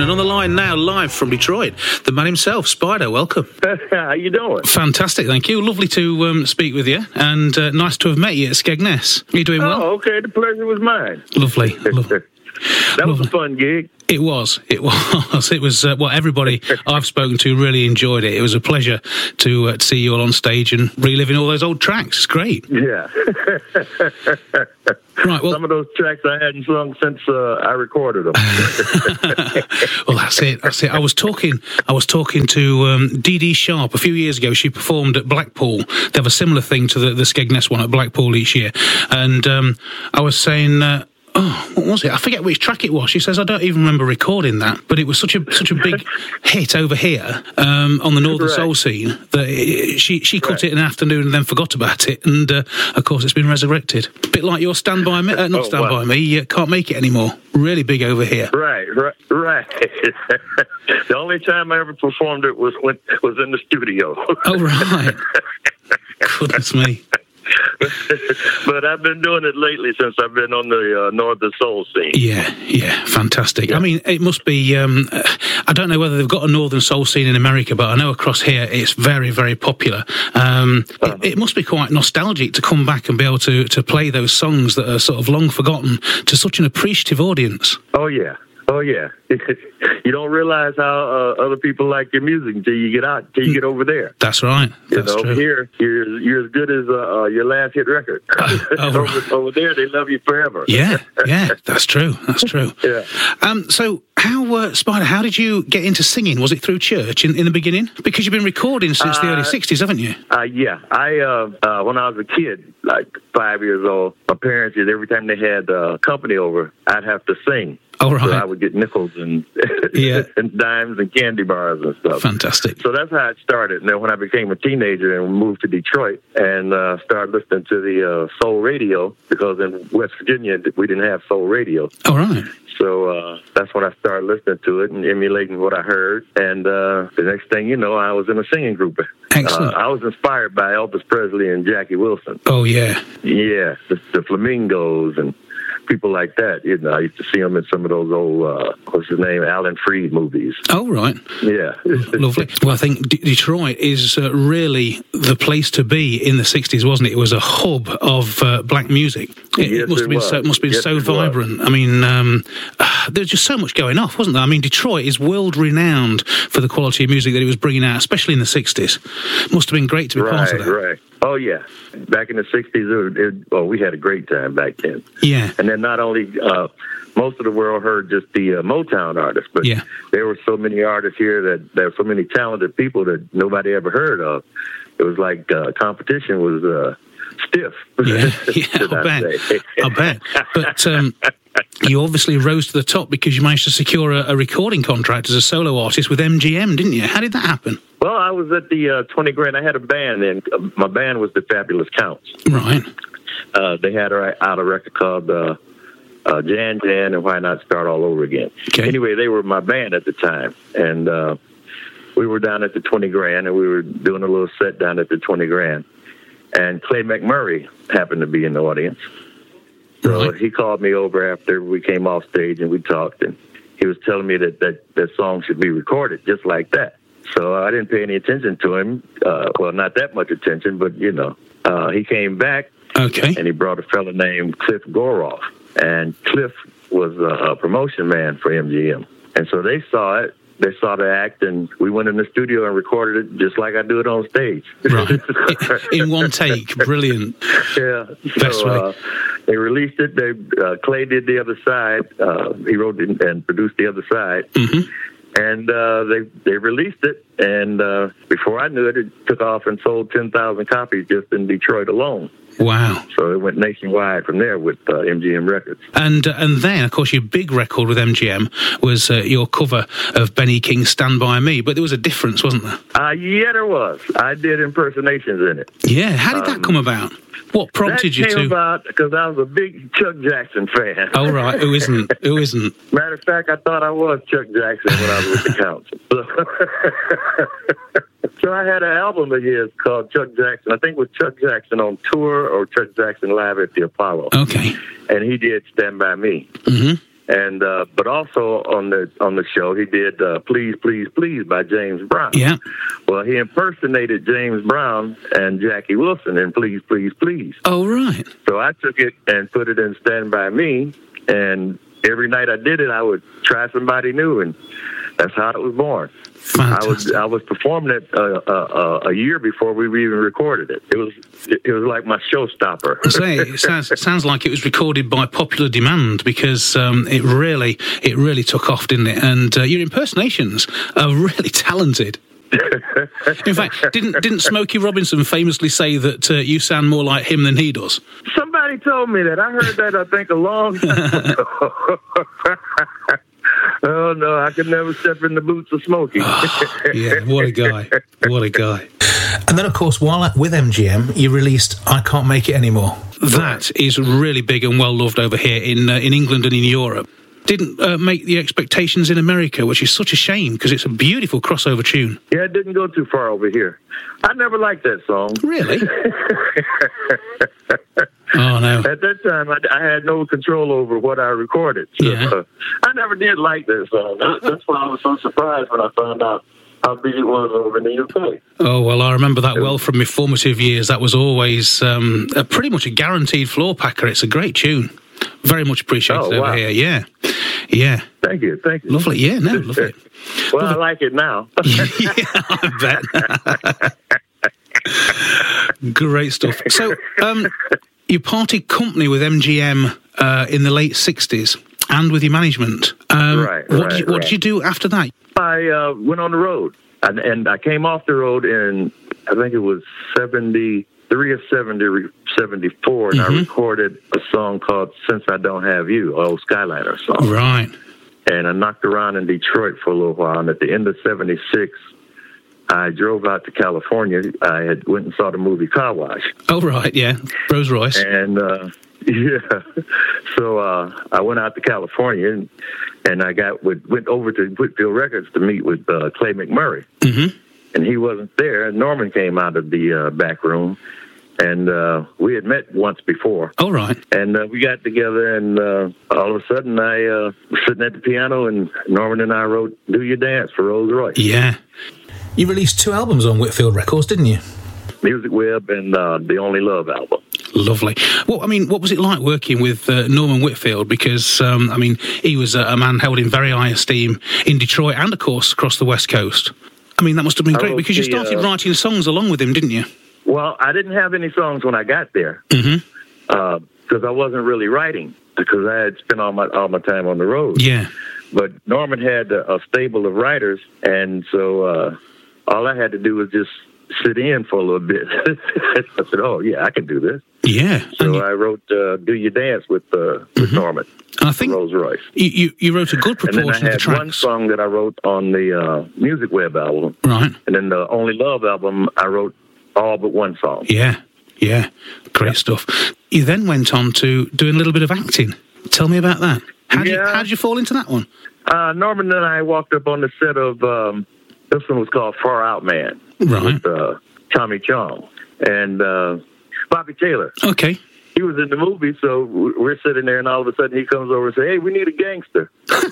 And on the line now, live from Detroit, the man himself, Spider. Welcome. How you doing? Fantastic, thank you. Lovely to speak with you, and nice to have met you at Skegness. Are you doing well? Oh, okay. The pleasure was mine. Lovely. That was a fun gig. It was. It was, everybody I've spoken to really enjoyed it. It was a pleasure to see you all on stage and reliving all those old tracks. It's great. Yeah. Right, well, some of those tracks I hadn't sung since I recorded them. Well, that's it. I was talking to Dee Dee Sharp a few years ago. She performed at Blackpool. They have a similar thing to the Skegness one at Blackpool each year. And I was saying... what was it? I forget which track it was. She says, I don't even remember recording that, but it was such a big hit over here on the Northern Soul scene that she cut it in an afternoon and then forgot about it. And, of course, it's been resurrected. A bit like your Stand By Me, By Me, Can't Make It Anymore. Really big over here. Right. The only time I ever performed it was in the studio. Oh, right. Goodness me. But I've been doing it lately since I've been on the Northern Soul scene. Yeah, fantastic. Yeah. I mean, it must be, I don't know whether they've got a Northern Soul scene in America, but I know across here it's very, very popular. It must be quite nostalgic to come back and be able to play those songs that are sort of long forgotten to such an appreciative audience. Oh, yeah. You don't realize how other people like your music until you get over there. That's right. That's true. Here, you're as good as your last hit record. Over there, they love you forever. Yeah, that's true. Yeah. So, Spider, how did you get into singing? Was it through church in the beginning? Because you've been recording since the early 60s, haven't you? Yeah. When I was a kid, like 5 years old, my parents, every time they had company over, I'd have to sing. Oh, right. So I would get nickels and and dimes and candy bars and stuff. Fantastic. So that's how it started. And then when I became a teenager and moved to Detroit and started listening to the soul radio, because in West Virginia we didn't have soul radio. All right. So that's when I started listening to it and emulating what I heard. And the next thing you know, I was in a singing group. Excellent. I was inspired by Elvis Presley and Jackie Wilson. Oh, yeah. Yeah, the Flamingos and people like that. You know, I used to see them in some of those old, what's his name, Alan Freed movies. Oh, right. Yeah. Lovely. Well, I think Detroit is really the place to be in the 60s, wasn't it? It was a hub of black music. It must have been so vibrant. I mean, there's just so much going off, wasn't there? I mean, Detroit is world-renowned for the quality of music that it was bringing out, especially in the 60s. Must have been great to be part of that. Right. Oh, yeah. Back in the 60s, we had a great time back then. Yeah. And then not only most of the world heard just the Motown artists, but there were so many artists here that there were so many talented people that nobody ever heard of. It was like competition was stiff. I bet. But you obviously rose to the top because you managed to secure a recording contract as a solo artist with MGM, didn't you? How did that happen? Well, I was at the 20 Grand. I had a band, and my band was the Fabulous Counts. Right. They had out a record called Jan Jan and Why Not Start All Over Again. Okay. Anyway, they were my band at the time, and we were down at the 20 Grand, and we were doing a little set down at the 20 Grand. And Clay McMurray happened to be in the audience. So he called me over after we came off stage, and we talked, and he was telling me that song should be recorded just like that. So I didn't pay any attention to him. Well, not that much attention, but, he came back, and he brought a fella named Cliff Goroff. And Cliff was a promotion man for MGM. And so they saw it. They saw the act, and we went in the studio and recorded it just like I do it on stage. Right. In one take. Brilliant. Yeah. Best way. They released it. Clay did the other side. He wrote it and produced the other side. Mm-hmm. And they released it, and before I knew it, it took off and sold 10,000 copies just in Detroit alone. Wow. So it went nationwide from there with MGM Records. And then, of course, your big record with MGM was your cover of Benny King's Stand By Me, but there was a difference, wasn't there? Yeah, there was. I did impersonations in it. Yeah, how did that come about? What prompted you to? That came about because I was a big Chuck Jackson fan. Oh, right. Who isn't? Matter of fact, I thought I was Chuck Jackson when I was with the Council. So I had an album of his called Chuck Jackson. I think it was Chuck Jackson on tour or Chuck Jackson live at the Apollo. Okay. And he did Stand By Me. Mm-hmm. And but also on the show, he did "Please, Please, Please" by James Brown. Yeah. Well, he impersonated James Brown and Jackie Wilson in "Please, Please, Please." Oh, right. So I took it and put it in "Stand By Me," and every night I did it, I would try somebody new, and that's how it was born. Fantastic. I was performing it a year before we even recorded it. It was like my showstopper. It sounds like it was recorded by popular demand, because it really took off, didn't it? And your impersonations are really talented. In fact, didn't Smokey Robinson famously say that you sound more like him than he does? Somebody told me that. I heard that, I think, a long time ago. Oh, no, I could never step in the boots of Smokey. Oh, yeah, what a guy. What a guy. And then, of course, while with MGM, you released I Can't Make It Anymore. That is really big and well-loved over here in England and in Europe. Didn't make the expectations in America, which is such a shame, because it's a beautiful crossover tune. Yeah, it didn't go too far over here. I never liked that song. Really? Oh, no. At that time, I had no control over what I recorded. So, Yeah. I never did like that song. That's why I was so surprised when I found out how big it was over in the UK. Oh, well, I remember that well from my formative years. That was always pretty much a guaranteed floor packer. It's a great tune. Very much appreciated over here. Yeah. Yeah. Thank you. Lovely. Yeah, no, lovely. Well, I like it now. Yeah, I bet. Great stuff. So, you parted company with MGM in the late 60s and with your management. What did you do after that? I went on the road, and I came off the road in, I think it was 73 or 74, and I recorded a song called "Since I Don't Have You," an old Skyliner song. Right. And I knocked around in Detroit for a little while, and at the end of 76, I drove out to California. I had went and saw the movie Car Wash. Oh, right, yeah. Rose Royce. And, yeah. So I went out to California, and I went over to Whitfield Records to meet with Clay McMurray. Mm-hmm. And he wasn't there, and Norman came out of the back room, and we had met once before. Oh, right. And we got together, and all of a sudden I was sitting at the piano, and Norman and I wrote "Do You Dance" for Rose Royce. Yeah. You released 2 albums on Whitfield Records, didn't you? Music Web and the Only Love album. Lovely. Well, I mean, what was it like working with Norman Whitfield? Because, I mean, he was a man held in very high esteem in Detroit and, of course, across the West Coast. I mean, that must have been great, because you started writing songs along with him, didn't you? Well, I didn't have any songs when I got there, because I wasn't really writing, because I had spent all my time on the road. Yeah. But Norman had a stable of writers, and so all I had to do was just sit in for a little bit. I said, "Oh, yeah, I can do this." Yeah. So I wrote "Do You Dance" with Norman. I think Rose Royce. You wrote a good proportion of the tracks. And then I had one song that I wrote on the Music Web album. Right. And then the Only Love album, I wrote all but one song. Yeah. Great stuff. You then went on to doing a little bit of acting. Tell me about that. How did you fall into that one? Norman and I walked up on the set of, this one was called Far Out Man. Right. With Tommy Chong and Bobby Taylor. Okay. He was in the movie, so we're sitting there, and all of a sudden he comes over and says, "Hey, we need a gangster."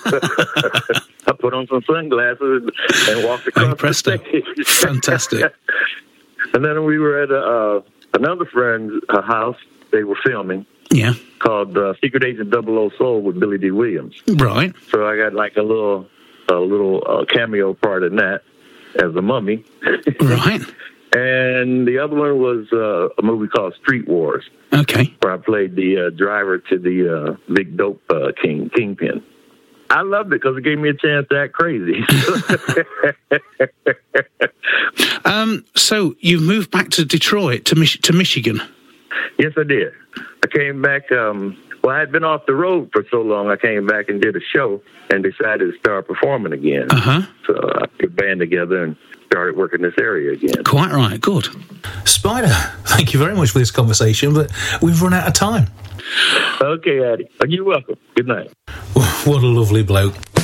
I put on some sunglasses and walked across the stage. Fantastic. And then we were at another friend's house. They were filming. Yeah. Called Secret Agent 00 Soul with Billy D. Williams. Right. So I got like a little cameo part in that as the mummy. Right. And the other one was a movie called Street Wars. Okay. Where I played the driver to the big dope kingpin. I loved it because it gave me a chance to act crazy. So you moved back to Detroit, to Michigan? Yes, I did. I came back. Well, I had been off the road for so long, I came back and did a show and decided to start performing again. So I put a band together and started working this area again. Quite right. Good. Spider, thank you very much for this conversation, but we've run out of time. Okay, Addy. You're welcome. Good night. What a lovely bloke.